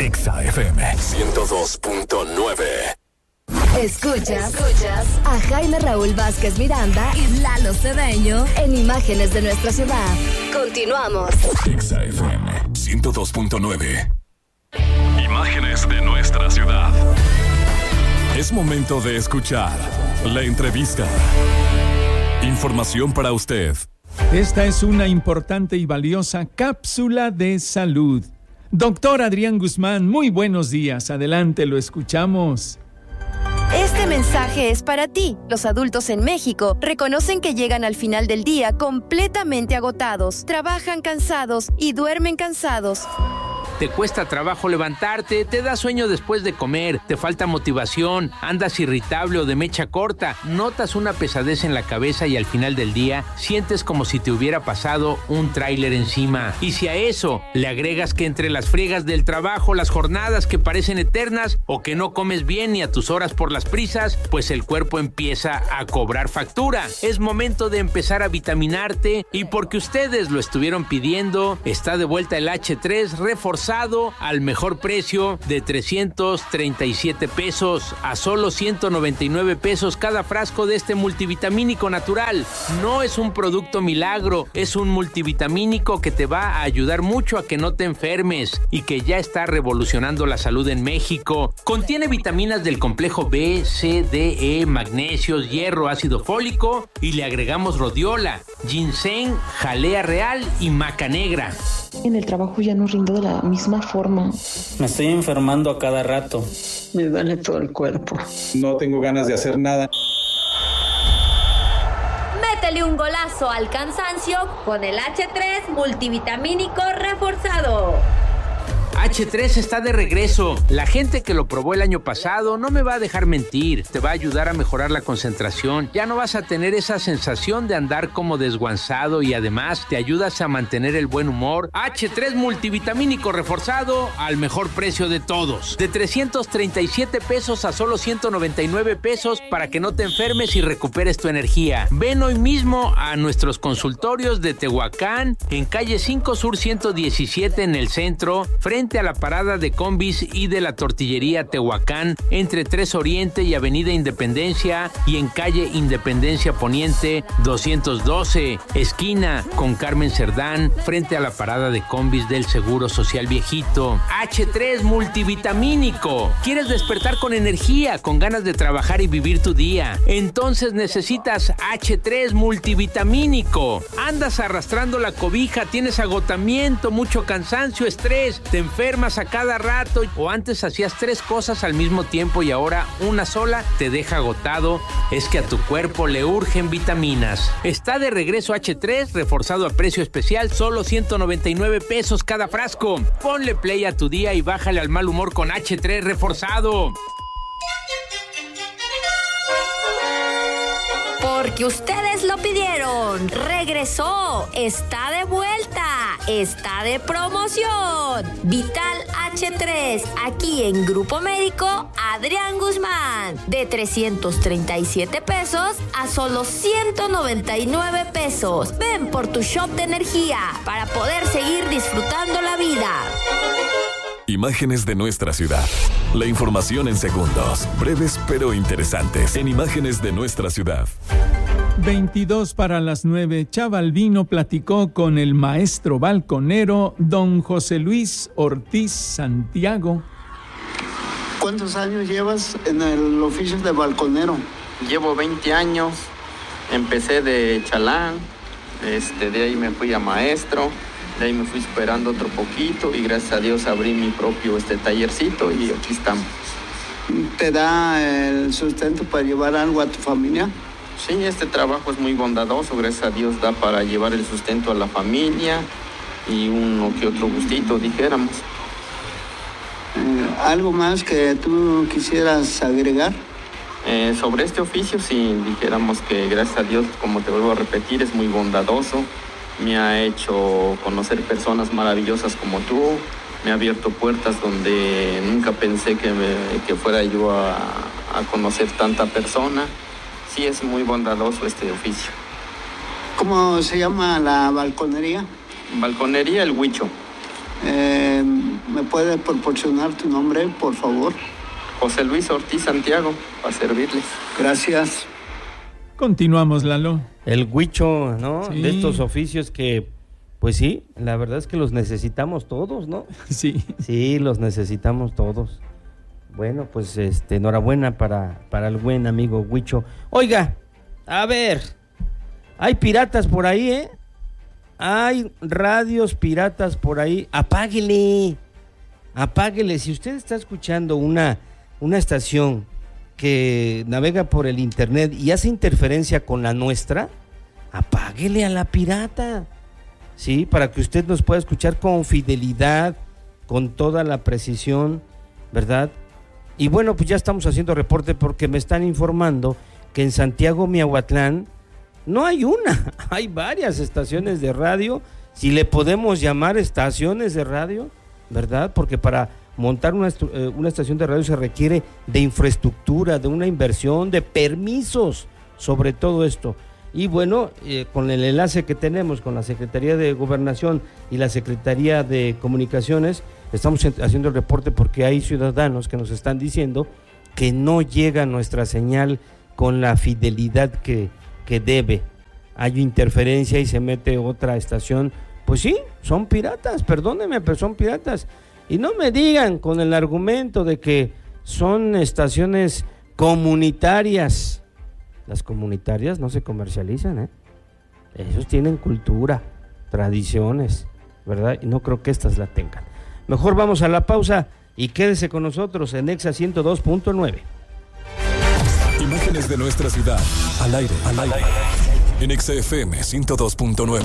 Exa FM 102.9. Escuchas a Jaime Raúl Vázquez Miranda y Lalo Cedeño en Imágenes de Nuestra Ciudad. Continuamos. Exa FM 102.9. Imágenes de nuestra ciudad. Es momento de escuchar la entrevista. Información para usted. Esta es una importante y valiosa cápsula de salud. Doctor Adrián Guzmán, muy buenos días. Adelante, lo escuchamos. Este mensaje es para ti. Los adultos en México reconocen que llegan al final del día completamente agotados, trabajan cansados y duermen cansados. Te cuesta trabajo levantarte, te da sueño después de comer, te falta motivación, andas irritable o de mecha corta, notas una pesadez en la cabeza y al final del día sientes como si te hubiera pasado un tráiler encima. Y si a eso le agregas que entre las friegas del trabajo, las jornadas que parecen eternas o que no comes bien ni a tus horas por las prisas, pues el cuerpo empieza a cobrar factura. Es momento de empezar a vitaminarte y porque ustedes lo estuvieron pidiendo, está de vuelta el H3 reforzado al mejor precio de 337 pesos a solo 199 pesos cada frasco de este multivitamínico natural. No es un producto milagro, es un multivitamínico que te va a ayudar mucho a que no te enfermes y que ya está revolucionando la salud en México. Contiene vitaminas del complejo B, C, D, E, magnesios, hierro, ácido fólico y le agregamos rodiola, ginseng, jalea real y maca negra. En el trabajo ya no rindo de la misma forma. Me estoy enfermando a cada rato. Me duele todo el cuerpo. No tengo ganas de hacer nada. Métele un golazo al cansancio con el H3 multivitamínico reforzado. H3 está de regreso. La gente que lo probó el año pasado no me va a dejar mentir. Te va a ayudar a mejorar la concentración. Ya no vas a tener esa sensación de andar como desguanzado y además te ayudas a mantener el buen humor. H3 multivitamínico reforzado al mejor precio de todos. De 337 pesos a solo 199 pesos para que no te enfermes y recuperes tu energía. Ven hoy mismo a nuestros consultorios de Tehuacán en calle 5 Sur 117 en el centro, frente a la parada de combis y de la tortillería Tehuacán, entre 3 Oriente y Avenida Independencia, y en calle Independencia Poniente 212, esquina con Carmen Cerdán, frente a la parada de combis del Seguro Social Viejito. H3 multivitamínico. ¿Quieres despertar con energía, con ganas de trabajar y vivir tu día? Entonces necesitas H3 multivitamínico. Andas arrastrando la cobija, tienes agotamiento, mucho cansancio, estrés, te enfermas a cada rato o antes hacías 3 cosas al mismo tiempo y ahora una sola te deja agotado. Es que a tu cuerpo le urgen vitaminas. Está de regreso H3 reforzado a precio especial, solo 199 pesos cada frasco. Ponle play a tu día y bájale al mal humor con H3 reforzado. Porque ustedes lo pidieron. Regresó. Está de vuelta. Está de promoción. Vital H3. Aquí en Grupo Médico Adrián Guzmán. De 337 pesos a solo 199 pesos. Ven por tu shot de energía para poder seguir disfrutando la vida. Imágenes de nuestra ciudad. La información en segundos, breves pero interesantes, en Imágenes de nuestra ciudad. 22 para las 9. Chavalvino platicó con el maestro balconero don José Luis Ortiz Santiago. ¿Cuántos años llevas en el oficio de balconero? Llevo 20 años. Empecé de chalán, de ahí me fui a maestro. De ahí me fui superando otro poquito y gracias a Dios abrí mi propio tallercito y aquí estamos. ¿Te da el sustento para llevar algo a tu familia? Sí, este trabajo es muy bondadoso, gracias a Dios da para llevar el sustento a la familia y uno que otro gustito, dijéramos. ¿Algo más que tú quisieras agregar? Sobre este oficio, sí, dijéramos que gracias a Dios, como te vuelvo a repetir, es muy bondadoso. Me ha hecho conocer personas maravillosas como tú, me ha abierto puertas donde nunca pensé que fuera yo a conocer tanta persona. Sí, es muy bondadoso este oficio. ¿Cómo se llama la balconería? Balconería El Huicho. ¿Me puede proporcionar tu nombre, por favor? José Luis Ortiz Santiago, para servirles. Gracias. Continuamos, Lalo. El huicho, ¿no? Sí. De estos oficios que, pues sí, la verdad es que los necesitamos todos, ¿no? Sí. Sí, los necesitamos todos. Bueno, pues enhorabuena para el buen amigo huicho. Oiga, a ver, hay piratas por ahí, ¿eh? Hay radios piratas por ahí. Apáguele. Si usted está escuchando una estación que navega por el internet y hace interferencia con la nuestra, apáguele a la pirata, ¿sí? Para que usted nos pueda escuchar con fidelidad, con toda la precisión, ¿verdad? Y bueno, pues ya estamos haciendo reporte porque me están informando que en Santiago Miahuatlán no hay una, hay varias estaciones de radio, si le podemos llamar estaciones de radio, ¿verdad? Porque para montar una estación de radio se requiere de infraestructura, de una inversión, de permisos sobre todo esto. Y bueno, con el enlace que tenemos con la Secretaría de Gobernación y la Secretaría de Comunicaciones, estamos haciendo el reporte porque hay ciudadanos que nos están diciendo que no llega nuestra señal con la fidelidad que debe. Hay interferencia y se mete otra estación. Pues sí, son piratas, perdónenme, pero son piratas. Y no me digan con el argumento de que son estaciones comunitarias. Las comunitarias no se comercializan, ¿eh? Ellos tienen cultura, tradiciones, ¿verdad? Y no creo que estas la tengan. Mejor vamos a la pausa y quédese con nosotros en Exa 102.9. Imágenes de nuestra ciudad, al aire. En Exa FM 102.9.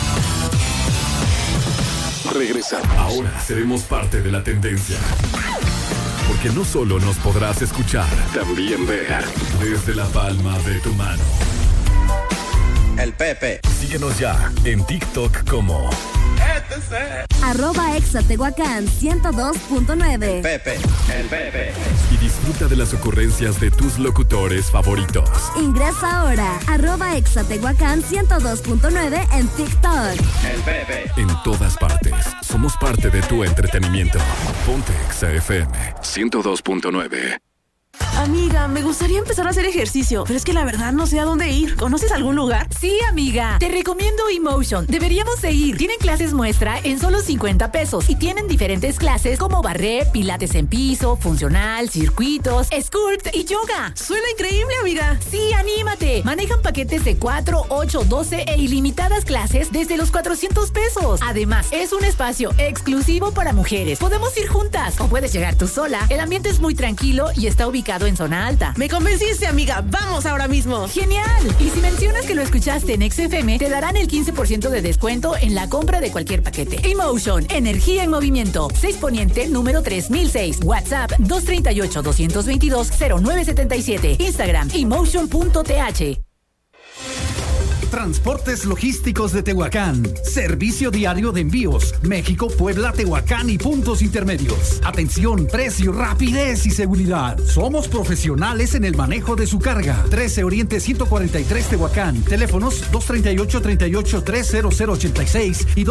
Regresamos. Ahora seremos parte de la tendencia. Porque no solo nos podrás escuchar, también ver desde la palma de tu mano. El Pepe. Síguenos ya en TikTok como @ExaTehuacán 102.9. Pepe. El Pepe. Y disfruta de las ocurrencias de tus locutores favoritos. Ingresa ahora @ExaTehuacán 102.9 en TikTok. El Pepe. En todas partes. Somos parte de tu entretenimiento. Ponte Exa FM 102.9. Amiga, me gustaría empezar a hacer ejercicio, pero es que la verdad no sé a dónde ir. ¿Conoces algún lugar? Sí, amiga, te recomiendo eMotion. Deberíamos de ir. Tienen clases muestra en solo 50 pesos y tienen diferentes clases como barré, pilates en piso, funcional, circuitos, sculpt y yoga. Suena increíble, amiga. Sí, anímate. Manejan paquetes de 4, 8, 12 e ilimitadas clases desde los 400 pesos. Además, es un espacio exclusivo para mujeres. Podemos ir juntas o puedes llegar tú sola. El ambiente es muy tranquilo y está ubicado en zona alta. Me convenciste, amiga. Vamos ahora mismo. ¡Genial! Y si mencionas que lo escuchaste en XFM, te darán el 15% de descuento en la compra de cualquier paquete. eMotion, energía en movimiento. 6 Poniente, número 3006. WhatsApp 238-222-0977. Instagram, eMotion.th. Transportes Logísticos de Tehuacán. Servicio diario de envíos. México, Puebla, Tehuacán y puntos intermedios. Atención, precio, rapidez y seguridad. Somos profesionales en el manejo de su carga. 13 Oriente 143 Tehuacán. Teléfonos 238-383-0086 y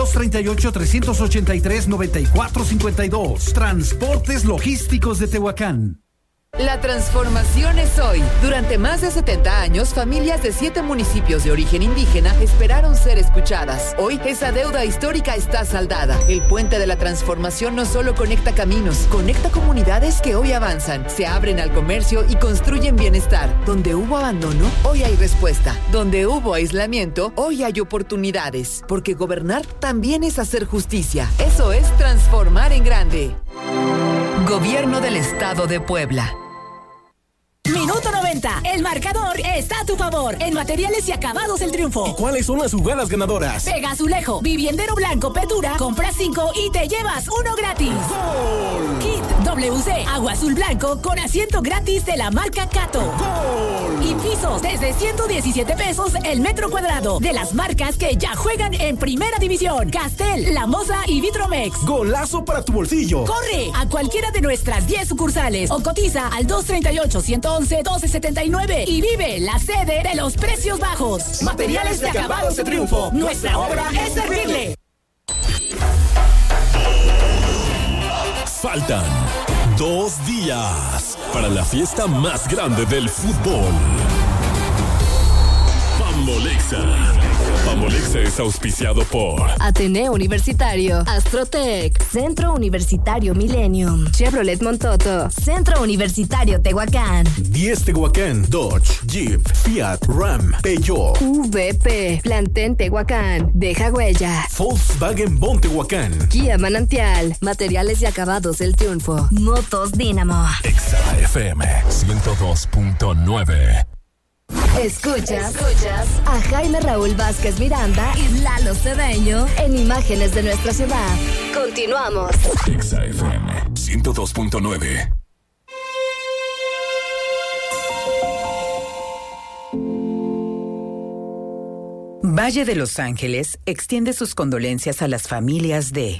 238-383-9452. Transportes Logísticos de Tehuacán. La transformación es hoy. Durante más de 70 años, familias de 7 municipios de origen indígena esperaron ser escuchadas. Hoy, esa deuda histórica está saldada. El puente de la transformación no solo conecta caminos, conecta comunidades que hoy avanzan, se abren al comercio y construyen bienestar. Donde hubo abandono, hoy hay respuesta. Donde hubo aislamiento, hoy hay oportunidades. Porque gobernar también es hacer justicia. Eso es transformar en grande. Gobierno del Estado de Puebla. Minuto 90. El marcador está a tu favor. En materiales y acabados el triunfo. ¿Y cuáles son las jugadas ganadoras? Pega Azulejo, Viviendero Blanco, Petura. Compra 5 y te llevas 1 gratis. ¡Gol! Kit WC, agua azul blanco con asiento gratis de la marca Cato. ¡Gol! Y pisos desde 117 pesos el metro cuadrado de las marcas que ya juegan en Primera División. Castel, La Moza y Vitromex. ¡Golazo para tu bolsillo! Corre a cualquiera de nuestras 10 sucursales o cotiza al 238-111-1279 y vive la sede de los precios bajos. Materiales de acabados de triunfo. Nuestra obra es servirle. Faltan 2 días para la fiesta más grande del fútbol. Pambolexa es auspiciado por Ateneo Universitario, Astrotech, Centro Universitario Millennium, Chevrolet Montoto, Centro Universitario Tehuacán, 10 Tehuacán, Dodge, Jeep, Fiat, Ram, Peugeot, VP, Planten Tehuacán, Deja Huella, Volkswagen Bon Tehuacán, Kia Manantial, Materiales y Acabados del Triunfo, Motos Dínamo. Exa FM 102.9. Escuchas a Jaime Raúl Vázquez Miranda y Lalo Cedeño en Imágenes de nuestra ciudad. Continuamos. Exa FM 102.9. Valle de Los Ángeles extiende sus condolencias a las familias de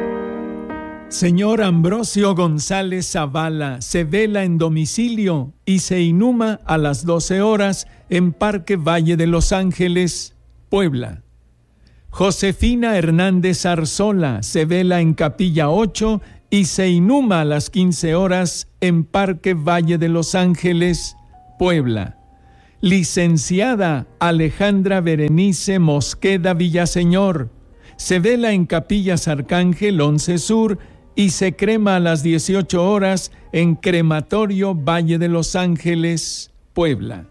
Señor Ambrosio González Zavala se vela en domicilio y se inhuma a las 12 horas en Parque Valle de Los Ángeles, Puebla. Josefina Hernández Arzola se vela en Capilla 8 y se inhuma a las 15 horas en Parque Valle de Los Ángeles, Puebla. Licenciada Alejandra Berenice Mosqueda Villaseñor se vela en Capillas Arcángel 11 Sur y se crema a las 18 horas en Crematorio Valle de Los Ángeles, Puebla.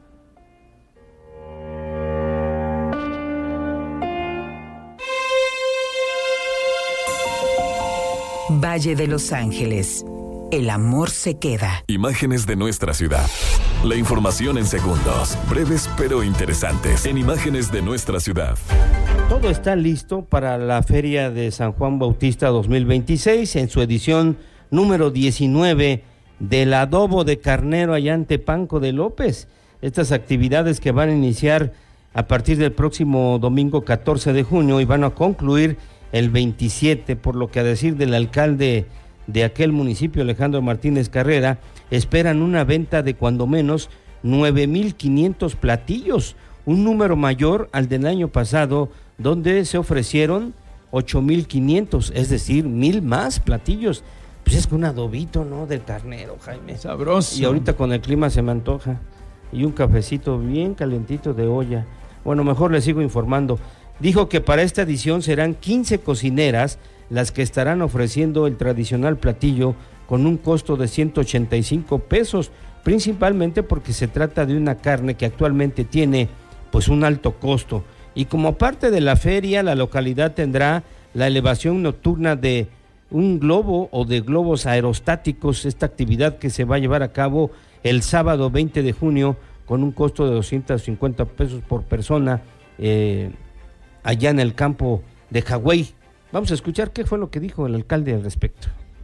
Valle de Los Ángeles. El amor se queda. Imágenes de nuestra ciudad. La información en segundos, breves pero interesantes, en Imágenes de nuestra ciudad. Todo está listo para la Feria de San Juan Bautista 2026 en su edición número 19 del adobo de carnero allá en Tepanco de López. Estas actividades que van a iniciar a partir del próximo domingo 14 de junio y van a concluir el 27, por lo que a decir del alcalde de aquel municipio, Alejandro Martínez Carrera, esperan una venta de cuando menos 9,500 platillos, un número mayor al del año pasado, donde se ofrecieron 8,500, es decir, 1,000 más platillos. Pues es que un adobito, ¿no?, del carnero, Jaime. Sabroso. Y ahorita con el clima se me antoja. Y un cafecito bien calentito de olla. Bueno, mejor les sigo informando. Dijo que para esta edición serán 15 cocineras las que estarán ofreciendo el tradicional platillo con un costo de 185 pesos, principalmente porque se trata de una carne que actualmente tiene pues un alto costo. Y como parte de la feria, la localidad tendrá la elevación nocturna de un globo o de globos aerostáticos, esta actividad que se va a llevar a cabo el sábado 20 de junio con un costo de 250 pesos por persona allá en el campo de Hawái. Vamos a escuchar qué fue lo que dijo el alcalde al respecto.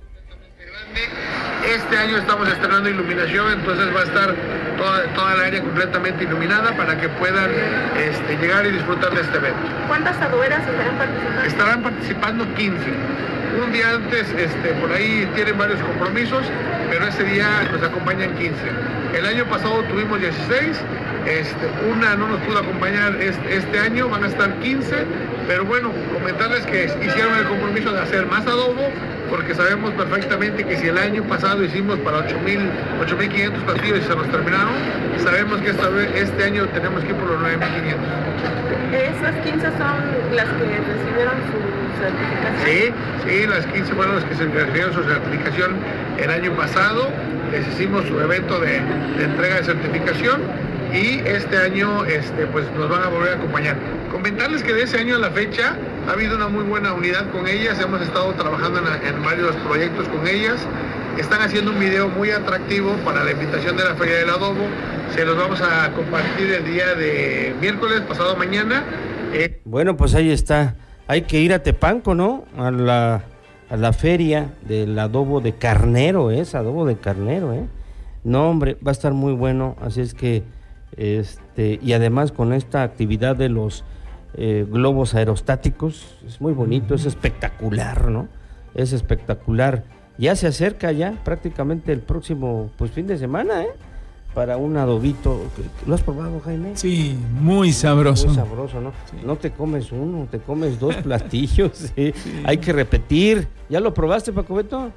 Este año estamos estrenando iluminación, entonces va a estar toda la área completamente iluminada para que puedan llegar y disfrutar de este evento. ¿Cuántas adueras estarán participando? Estarán participando 15. Un día antes, por ahí tienen varios compromisos, pero ese día nos acompañan 15. El año pasado tuvimos 16, una no nos pudo acompañar este año, van a estar 15, pero bueno, comentarles que hicieron el compromiso de hacer más adobo, porque sabemos perfectamente que si el año pasado hicimos para 8,500 platillos y se nos terminaron, sabemos que este año tenemos que ir por los 9,500. ¿Esas 15 son las que recibieron su certificación? Sí, las 15 fueron las que se recibieron su certificación el año pasado. Les hicimos su evento de entrega de certificación y este año pues nos van a volver a acompañar. Comentarles que de ese año a la fecha ha habido una muy buena unidad con ellas, hemos estado trabajando en varios proyectos con ellas, están haciendo un video muy atractivo para la invitación de la Feria del Adobo, se los vamos a compartir el día de miércoles, pasado mañana. Bueno, pues ahí está, hay que ir a Tepanco, ¿no?, a la feria del adobo de carnero, adobo de carnero, no, hombre, va a estar muy bueno, así es que y además con esta actividad de los globos aerostáticos, es muy bonito, es espectacular, ¿no? Es espectacular. Ya se acerca ya prácticamente el próximo fin de semana, para un adobito. ¿Lo has probado, Jaime? Sí, muy sabroso. Muy sabroso, ¿no? Sí. No te comes uno, te comes 2 platillos, ¿sí? Sí. Hay que repetir. ¿Ya lo probaste, Paco Beto?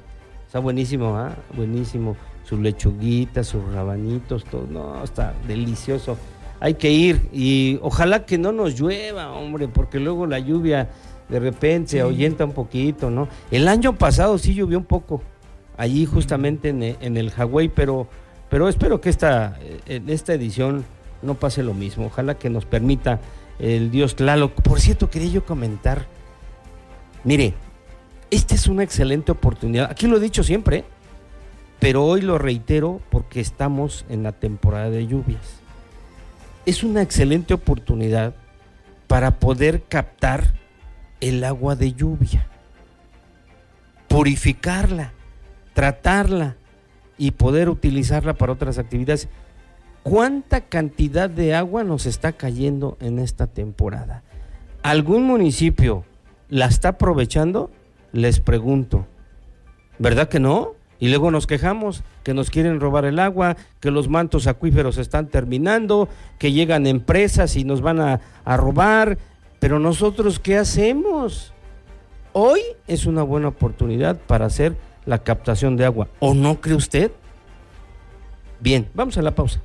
Está buenísimo, ¿ah? Buenísimo. Sus lechuguitas, sus rabanitos, todo. No, está delicioso. Hay que ir y ojalá que no nos llueva, hombre, porque luego la lluvia de repente ahuyenta un poquito, ¿no? El año pasado sí llovió un poco, allí justamente en el Hawái, pero espero que en esta edición no pase lo mismo. Ojalá que nos permita el Dios Tlaloc. Por cierto, quería yo comentar, mire, esta es una excelente oportunidad, aquí lo he dicho siempre, pero hoy lo reitero porque estamos en la temporada de lluvias. Es una excelente oportunidad para poder captar el agua de lluvia, purificarla, tratarla y poder utilizarla para otras actividades. ¿Cuánta cantidad de agua nos está cayendo en esta temporada? ¿Algún municipio la está aprovechando? Les pregunto. ¿Verdad que no? Y luego nos quejamos que nos quieren robar el agua, que los mantos acuíferos están terminando, que llegan empresas y nos van a robar. Pero nosotros, ¿qué hacemos? Hoy es una buena oportunidad para hacer la captación de agua. ¿O no cree usted? Bien, vamos a la pausa.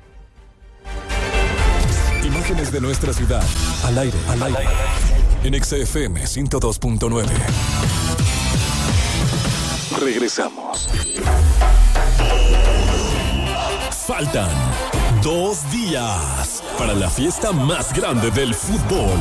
Imágenes de nuestra ciudad, al aire. En XFM 102.9. Regresamos. Faltan 2 días para la fiesta más grande del fútbol.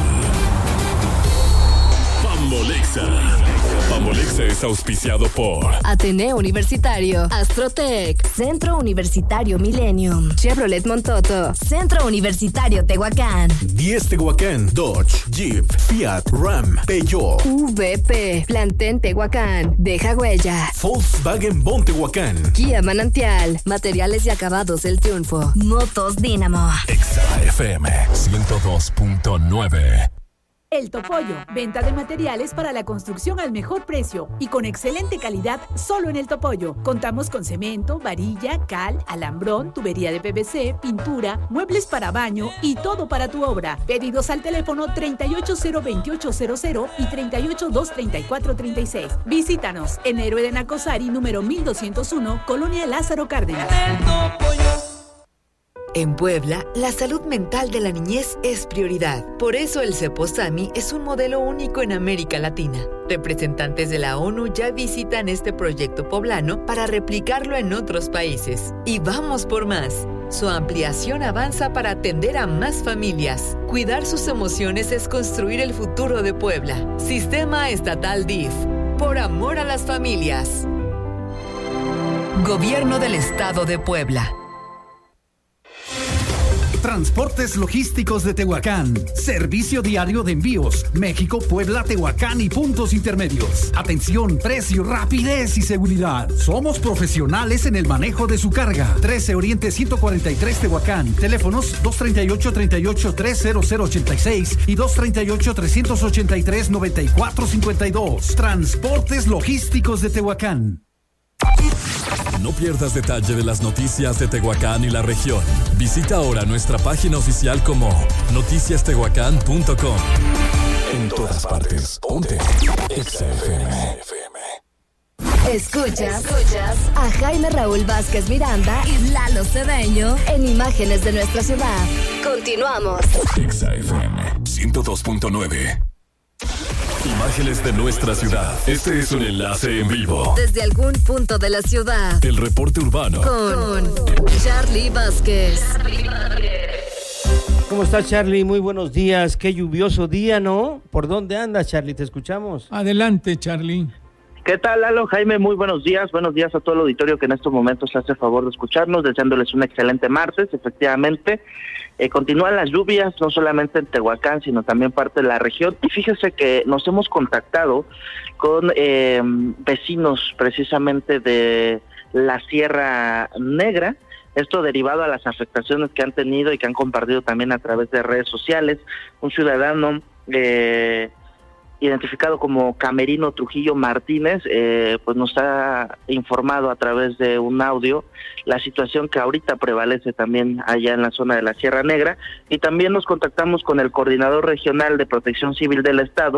Pambolexa es auspiciado por Ateneo Universitario, Astrotech, Centro Universitario Millennium, Chevrolet Montoto, Centro Universitario Tehuacán, 10 Tehuacán, Dodge, Jeep, Fiat, Ram, Peugeot, VP, Planten Tehuacán, Deja Huella, Volkswagen Bon Tehuacán, Kia Manantial, Materiales y Acabados del Triunfo, Motos Dínamo. XFM 102.9. El Topollo, venta de materiales para la construcción al mejor precio y con excelente calidad solo en El Topollo. Contamos con cemento, varilla, cal, alambrón, tubería de PVC, pintura, muebles para baño y todo para tu obra. Pedidos al teléfono 3802800 y 3823436. Visítanos en Héroe de Nacosari, número 1201, Colonia Lázaro Cárdenas. En Puebla, la salud mental de la niñez es prioridad. Por eso el Ceposami es un modelo único en América Latina. Representantes de la ONU ya visitan este proyecto poblano para replicarlo en otros países. Y vamos por más. Su ampliación avanza para atender a más familias. Cuidar sus emociones es construir el futuro de Puebla. Sistema Estatal DIF. Por amor a las familias. Gobierno del Estado de Puebla. Transportes Logísticos de Tehuacán. Servicio diario de envíos. México, Puebla, Tehuacán y puntos intermedios. Atención, precio, rapidez y seguridad. Somos profesionales en el manejo de su carga. 13 Oriente 143 Tehuacán. Teléfonos 238-38-30086 y 238-383-9452. Transportes Logísticos de Tehuacán. No pierdas detalle de las noticias de Tehuacán y la región. Visita ahora nuestra página oficial como noticiastehuacán.com. En todas partes, ponte XFM. Escuchas a Jaime Raúl Vázquez Miranda y Lalo Cedeño en Imágenes de nuestra ciudad. Continuamos. XFM 102.9. Imágenes de nuestra ciudad. Este es un enlace en vivo. Desde algún punto de la ciudad. El reporte urbano. Con Charlie Vázquez. ¿Cómo estás, Charlie? Muy buenos días. Qué lluvioso día, ¿no? ¿Por dónde andas, Charlie? Te escuchamos. Adelante, Charlie. ¿Qué tal, Lalo? Jaime, muy buenos días. Buenos días a todo el auditorio que en estos momentos se hace el favor de escucharnos, deseándoles un excelente martes, efectivamente. Continúan las lluvias, no solamente en Tehuacán, sino también parte de la región. Y fíjese que nos hemos contactado con vecinos precisamente de la Sierra Negra, esto derivado a las afectaciones que han tenido y que han compartido también a través de redes sociales. Un ciudadano identificado como Camerino Trujillo Martínez, pues nos ha informado a través de un audio la situación que ahorita prevalece también allá en la zona de la Sierra Negra, y también nos contactamos con el coordinador regional de Protección Civil del Estado,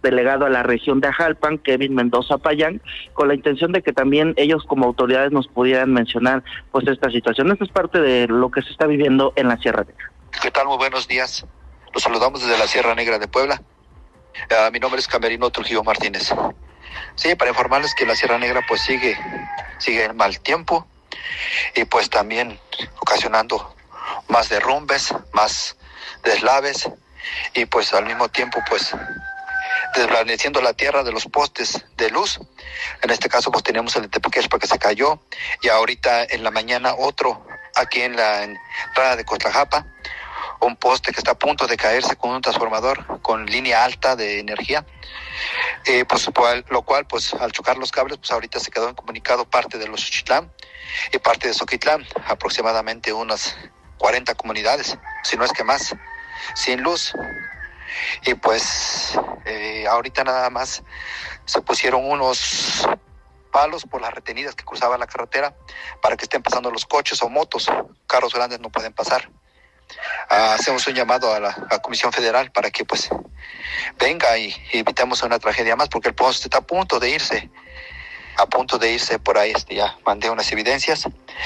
delegado a la región de Ajalpan, Kevin Mendoza Payán, con la intención de que también ellos como autoridades nos pudieran mencionar pues esta situación. Esto es parte de lo que se está viviendo en la Sierra Negra. ¿Qué tal? Muy buenos días. Los saludamos desde la Sierra Negra de Puebla. Mi nombre es Camerino Trujillo Martínez. Sí, para informarles que la Sierra Negra pues sigue en mal tiempo y pues también ocasionando más derrumbes, más deslaves y pues al mismo tiempo pues desvaneciendo la tierra de los postes de luz. En este caso pues tenemos el de Tepequexpa que se cayó y ahorita en la mañana otro aquí en la entrada de Cotlajapa, un poste que está a punto de caerse con un transformador con línea alta de energía, pues lo cual pues al chocar los cables pues ahorita se quedó incomunicado parte de los Xochitlán y parte de Zoquitlán, aproximadamente unas 40 comunidades, si no es que más, sin luz. Y pues ahorita nada más se pusieron unos palos por las retenidas que cruzaban la carretera para que estén pasando los coches o motos. Carros grandes no pueden pasar. Hacemos un llamado a la Comisión Federal para que pues venga y evitemos una tragedia más, porque el poste está a punto de irse por ahí. Ya mandé unas evidencias.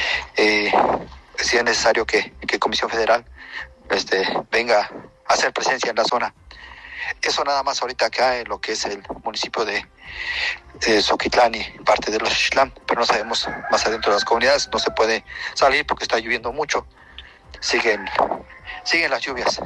Si es necesario que Comisión Federal venga a hacer presencia en la zona. Eso nada más ahorita acá en lo que es el municipio de Zoquitlán y parte de los Xochitlán, pero no sabemos más adentro de las comunidades, no se puede salir porque está lloviendo mucho. Siguen las lluvias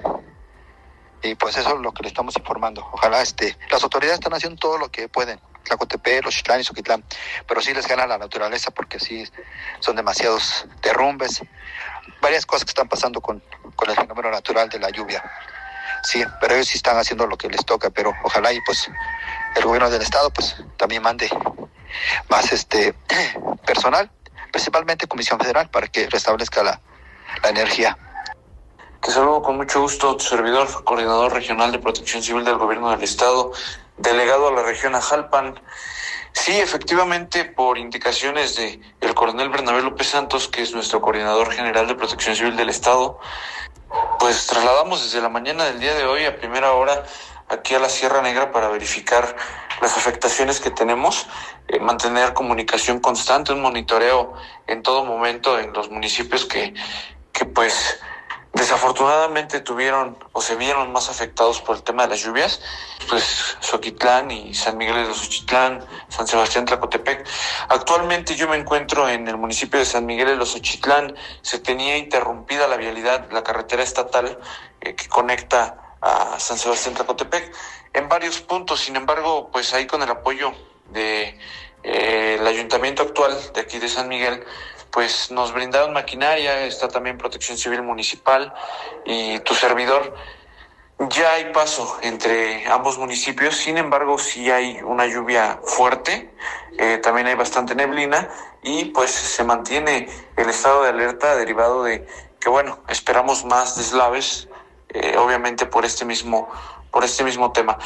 y pues eso es lo que le estamos informando. Ojalá las autoridades están haciendo todo lo que pueden, Tlacotepec, los Xochitlán y Zoquitlán, pero sí les gana la naturaleza porque sí son demasiados derrumbes, varias cosas que están pasando con el fenómeno natural de la lluvia. Sí, pero ellos sí están haciendo lo que les toca, pero ojalá y pues el gobierno del estado pues también mande más personal, principalmente Comisión Federal, para que restablezca la energía. Te saludo con mucho gusto, tu servidor, coordinador regional de Protección Civil del Gobierno del Estado, delegado a la región Ajalpan. Sí, efectivamente, por indicaciones de el coronel Bernabé López Santos, que es nuestro coordinador general de Protección Civil del Estado, pues trasladamos desde la mañana del día de hoy a primera hora aquí a la Sierra Negra para verificar las afectaciones que tenemos, mantener comunicación constante, un monitoreo en todo momento en los municipios que pues desafortunadamente tuvieron o se vieron más afectados por el tema de las lluvias, pues Zoquitlán y San Miguel de los Xochitlán, San Sebastián Tlacotepec. Actualmente yo me encuentro en el municipio de San Miguel de los Xochitlán. Se tenía interrumpida la vialidad, la carretera estatal que conecta a San Sebastián Tlacotepec en varios puntos. Sin embargo, pues ahí con el apoyo de el ayuntamiento actual de aquí de San Miguel, pues nos brindaron maquinaria, está también Protección Civil Municipal y tu servidor. Ya hay paso entre ambos municipios, sin embargo sí hay una lluvia fuerte, también hay bastante neblina y pues se mantiene el estado de alerta derivado de que bueno, esperamos más deslaves, obviamente por este mismo tema.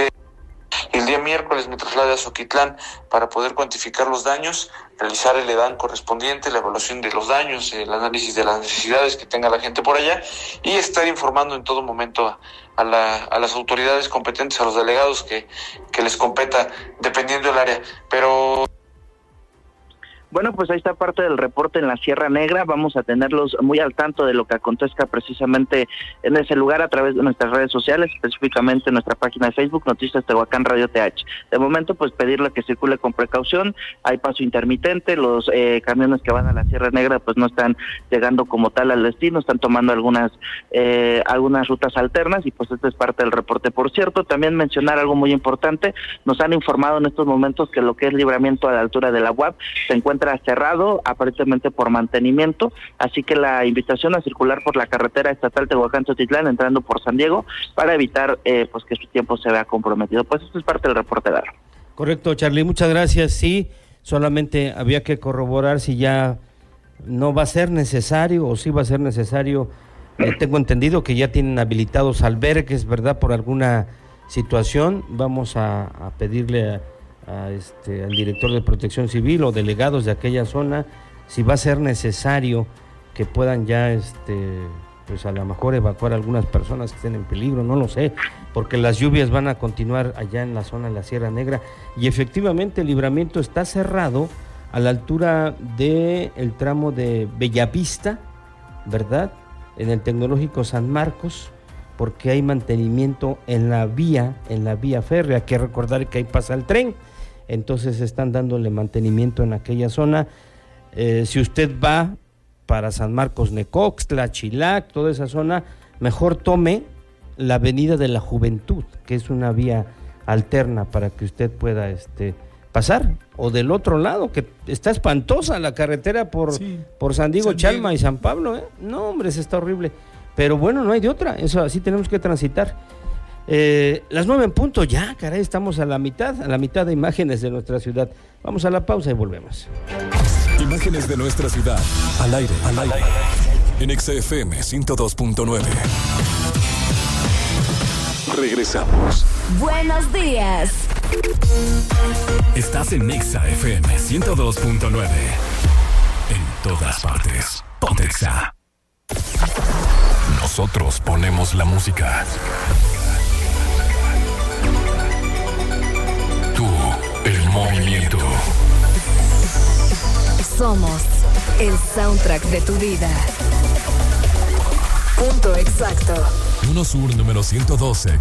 El día miércoles me trasladé a Zoquitlán para poder cuantificar los daños, realizar el EDAN correspondiente, la evaluación de los daños, el análisis de las necesidades que tenga la gente por allá y estar informando en todo momento a las autoridades competentes, a los delegados que les competa dependiendo del área. Pero bueno, pues ahí está parte del reporte en la Sierra Negra. Vamos a tenerlos muy al tanto de lo que acontezca precisamente en ese lugar a través de nuestras redes sociales, específicamente en nuestra página de Facebook, Noticias Tehuacán Radio TH. De momento, pues pedirle que circule con precaución. Hay paso intermitente, los camiones que van a la Sierra Negra pues no están llegando como tal al destino, están tomando algunas rutas alternas y pues este es parte del reporte. Por cierto, también mencionar algo muy importante, nos han informado en estos momentos que lo que es Libramiento a la altura de la UAP se encuentra cerrado aparentemente por mantenimiento, así que la invitación a circular por la carretera estatal Tehuacán-Xochitlán entrando por San Diego para evitar pues que su tiempo se vea comprometido. Pues esto es parte del reporte, Daro. Correcto, Charlie, muchas gracias. Sí, solamente había que corroborar si ya no va a ser necesario o si va a ser necesario. Tengo entendido que ya tienen habilitados albergues, ¿verdad? Por alguna situación. Vamos a pedirle al director de Protección Civil o delegados de aquella zona si va a ser necesario que puedan ya pues a lo mejor evacuar a algunas personas que estén en peligro, no lo sé, porque las lluvias van a continuar allá en la zona de la Sierra Negra, y efectivamente el Libramiento está cerrado a la altura del tramo de Bellavista, ¿verdad?, en el Tecnológico San Marcos, porque hay mantenimiento en la vía férrea. Hay que recordar que ahí pasa el tren, entonces están dándole mantenimiento en aquella zona. Si usted va para San Marcos, Necoxtla, Chilac, toda esa zona, mejor tome la Avenida de la Juventud, que es una vía alterna para que usted pueda pasar, o del otro lado, que está espantosa la carretera por San Diego, Chalma y San Pablo, ¿eh? No, hombre, eso está horrible, pero bueno, no hay de otra, eso así tenemos que transitar. Las 9 en punto, ya, caray, estamos a la mitad de imágenes de nuestra ciudad. Vamos a la pausa y volvemos. Imágenes de nuestra ciudad, al aire, en XFM 102.9. Regresamos. Buenos días. Estás en XFM 102.9. En todas partes. Ponte Exa. Nosotros ponemos la música. Tú, el movimiento. Somos el soundtrack de tu vida. Punto exacto. 1 Sur número 112,